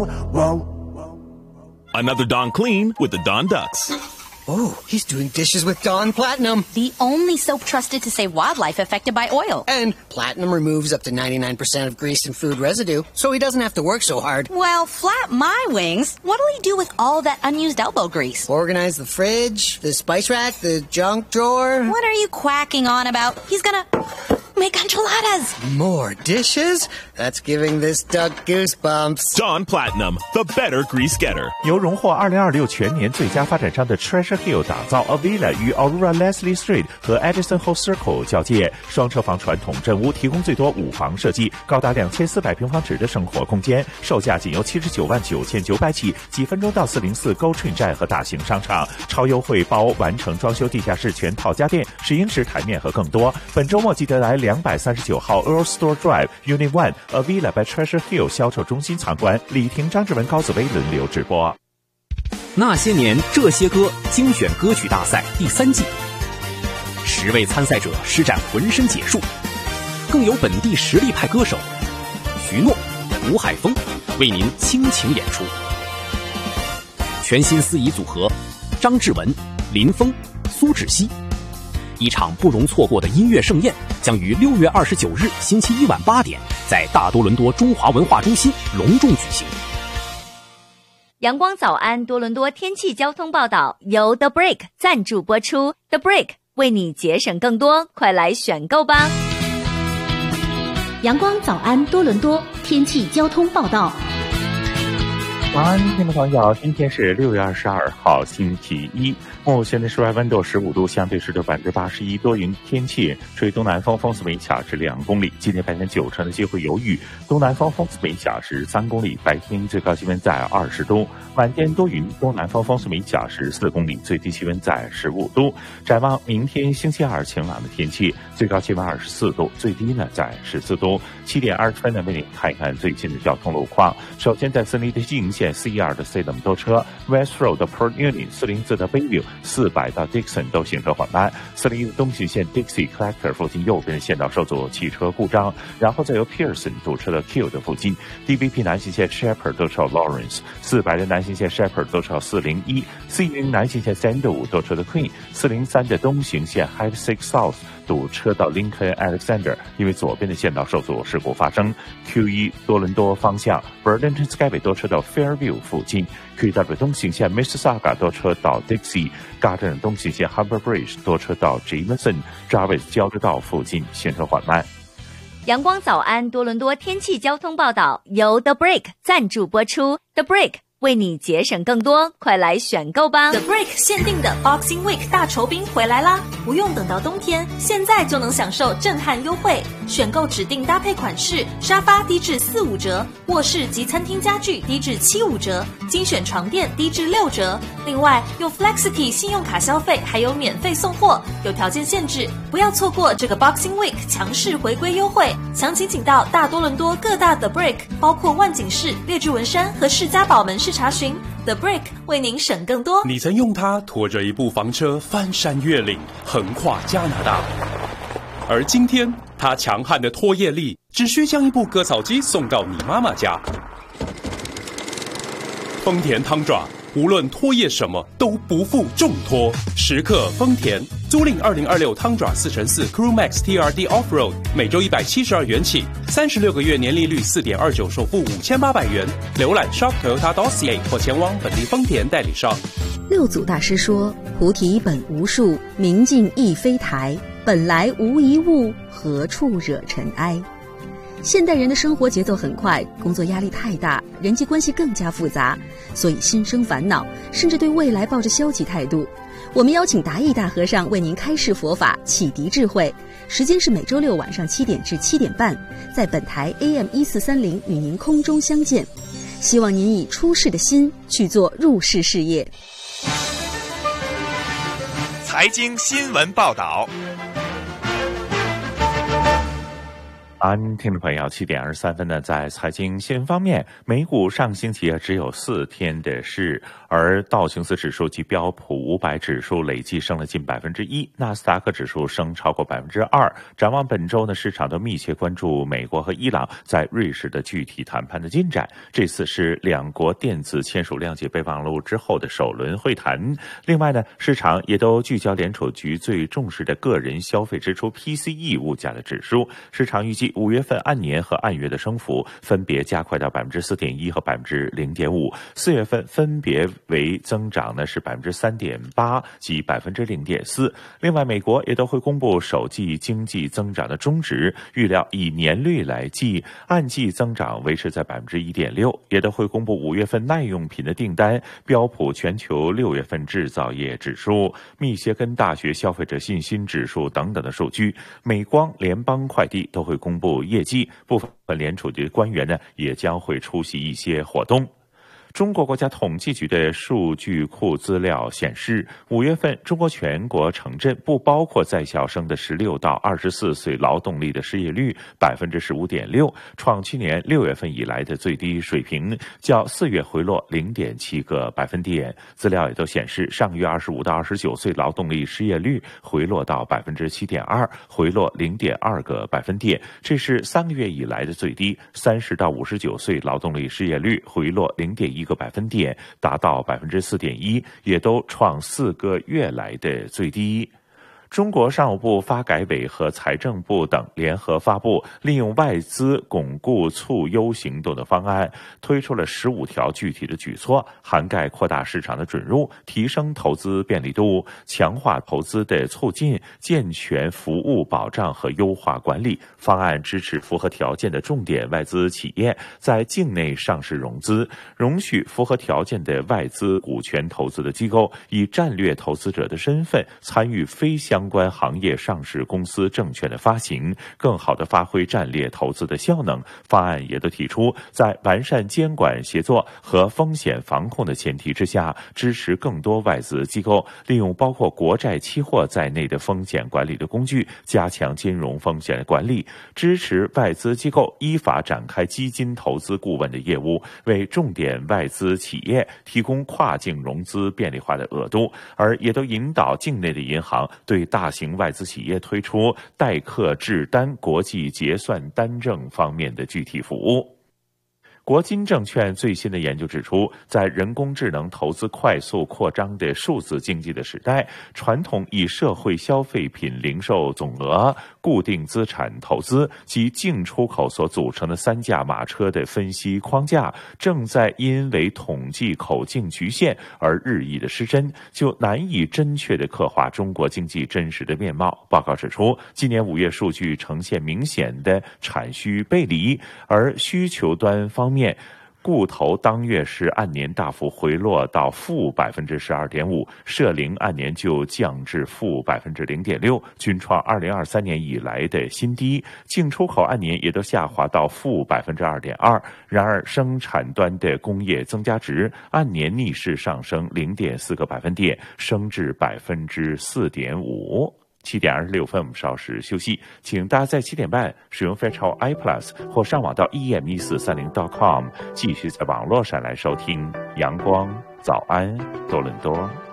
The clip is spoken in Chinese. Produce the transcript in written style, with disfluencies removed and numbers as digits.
Another Dawn clean with the Dawn Ducks. Oh, he's doing dishes with Dawn Platinum. The only soap trusted to save wildlife affected by oil. And Platinum removes up to 99% of grease and food residue, so he doesn't have to work so hard. Well, flap my wings. What'll he do with all that unused elbow grease? Organize the fridge, the spice rack, the junk drawer. What are you quacking on about? He's gonna make enchiladas. More dishes? That's giving this duck goosebumps. Dawn Platinum, the better grease getter. 由荣获2026全年最佳发展商的 Treasure Hill 打造 A Villa 于 Aurora Leslie Street 和 Edison Hall Circle 交界，双车房传统镇屋，提供最多5房设计，高达2400平方尺的生活空间，售价仅由799900起，几分钟到404 Go Train 站和大型商场，超优惠包完成装修地下室全套家电、石英石台面和更多。本周末记得来239号 Earl Store Drive Unit 1 A Villa by Treasure Hill 销售中心参观。李婷、张志文、高子薇轮流直播。 那些年这些歌精选歌曲大赛第3季，10位参赛者施展浑身解数，更有本地实力派歌手徐诺、吴海峰为您倾情演出。全新司仪组合张志文、林峰、苏芷溪，一场不容错过的音乐盛宴将于6月29日星期一晚8点在大多伦多中华文化中心隆重举行。 阳光早安多伦多天气交通报道由 The Break 赞助播出。 The Break 为你节省更多，快来选购吧。 阳光早安多伦多天气交通报道。 早安，听众朋友，今天是6月22号星期一，目前的室外温度15度，相对湿度81%，多云天气，吹东南风，风速每小时2公里。今天白天90%的机会有雨，东南风，风速每小时3公里。白天最高气温在20度，晚间多云，东南风，风速每小时4公里，最低气温在15度。展望明天星期二晴朗的天气，最高气温24度，最低呢在14度。7点20分呢，为您看一看最近的交通路况。首先在森林的经营线412的 Salem 多车 ，West Road 的 Port Union、404的 Bayview、400到 Dixon 都行车缓慢。401的东行线 Dixie Collector 附近右边线道受阻，汽车故障，然后再由 Pearson 堵车的 Q 的附近。DVP 南行线 Shepherd 多车 Lawrence，400的南行线 Shepherd 多车401，410南行线 Sandalwood 多车的 Queen，403的东行线 Highway 6 South。堵车到 Lincoln Alexander， 因为左边的线道受阻，事故发生。Q1 多伦多方向 Burlington Skyway 多车到 Fairview 附近。QW 东行线 Mississauga 多车到 Dixie， 东行线 Harbour Bridge 多车到 Jameson，Jarvis 交流道附近行车缓慢。 阳光早安多伦多天气交通报道由 The Break 赞助播出。 The Break为你节省更多，快来选购吧。 The Break 限定的 Boxing Week 大酬宾回来啦！不用等到冬天，现在就能享受震撼优惠。选购指定搭配款式，沙发低至45折，卧室及餐厅家具低至75折，精选床垫低至6折。另外，用 Flexity 信用卡消费还有免费送货，有条件限制，不要错过这个 Boxing Week 强势回归优惠。详情请到大多伦多各大 The Break， 包括万景市、列治文山和士嘉堡门市查询。The Break 为您省更多。 你曾用它拖着一部房车翻山越岭，横跨加拿大，而今天它强悍的拖曳力只需将一部割草机送到你妈妈家。丰田汤爪无论拖曳什么都不负重拖，时刻丰田。租赁2026汤爪4x4 Crewmax TRD Offroad， 每周172元起，36个月年利率4.29%，首付5800元。浏览 shop.toyota.ca 或前往本地丰田代理商。 六祖大师说：“菩提本无树，明镜亦非台，本来无一物，何处惹尘埃。”现代人的生活节奏很快，工作压力太大，人际关系更加复杂，所以心生烦恼，甚至对未来抱着消极态度。我们邀请达义大和尚为您开示佛法，启迪智慧。时间是每周六晚上7点至7点半，在本台 AM1430与您空中相见。希望您以出世的心去做入世事业。 财经新闻报道。 听众朋友，7点23分呢，在财经新闻方面，美股上星期只有4天的市，而道琼斯指数及标普500指数累计升了近1%，纳斯达克指数升超过2%。展望本周呢，市场都密切关注美国和伊朗在瑞士的具体谈判的进展。这次是两国电子签署谅解备忘录之后的首轮会谈。另外呢，市场也都聚焦联储局最重视的个人消费支出 PCE 物价的指数，市场预计5月份按年和按月的升幅分别加快到 4.1% 和 0.5%， 4月份分别为增长呢是 3.8% 及 0.4%。另外，美国也都会公布首季经济增长的中值，预料以年率来计，按季增长维持在 1.6%， 也都会公布5月份耐用品的订单、标普全球6月份制造业指数、密歇根大学消费者信心指数等等的数据。美光、联邦快递都会公布业绩，部分联储局官员呢也将会出席一些活动。中国国家统计局的数据库资料显示，5月份中国全国城镇不包括在校生的16到24岁劳动力的失业率 15.6%， 创去年6月份以来的最低水平，较4月回落 0.7个百分点。资料也都显示，上月25到29岁劳动力失业率回落到 7.2%， 回落 0.2个百分点，这是3个月以来的最低。30到59岁劳动力失业率回落 0.1个百分点，达到 4.1%， 也都创4个月来的最低。中国商务部、发改委和财政部等联合发布利用外资巩固促优行动的方案，推出了15条具体的举措，涵盖扩大市场的准入、提升投资便利度、强化投资的促进、健全服务保障和优化管理。方案支持符合条件的重点外资企业在境内上市融资，容许符合条件的外资股权投资的机构以战略投资者的身份参与非相关行业上市公司证券的发行，更好地发挥战略投资的效能。方案也都提出，在完善监管协作和风险防控的前提之下，支持更多外资机构利用包括国债期货在内的风险管理的工具，加强金融风险的管理，支持外资机构依法展开基金投资顾问的业务，为重点外资企业提供跨境融资便利化的额度，而也都引导境内的银行对大型外资企业推出代客制单国际结算单证方面的具体服务。国金证券最新的研究指出，在人工智能投资快速扩张的数字经济的时代，传统以社会消费品零售总额、固定资产投资及净出口所组成的3驾马车的分析框架，正在因为统计口径局限而日益的失真，就难以真确地刻画中国经济真实的面貌。报告指出，今年5月数据呈现明显的产需背离，而需求端方面，固投当月是按年大幅回落到负 12.5%， 社零按年就降至负 0.6%， 均创2023年以来的新低。净出口按年也都下滑到负 2.2%。然而，生产端的工业增加值按年逆势上升 0.4个百分点，升至 4.5%。7点26分，我们稍事休息，请大家在7点半使用 Fairchild iPlus 或上网到 em1430.com 继续在网络上来收听阳光早安多伦多。